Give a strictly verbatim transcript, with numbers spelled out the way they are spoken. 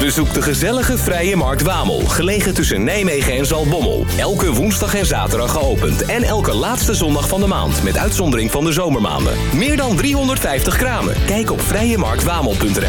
Bezoek de gezellige Vrije Markt Wamel, gelegen tussen Nijmegen en Zaltbommel. Elke woensdag en zaterdag geopend en elke laatste zondag van de maand, met uitzondering van de zomermaanden. Meer dan driehonderdvijftig kramen. Kijk op vrije markt wamel punt n l.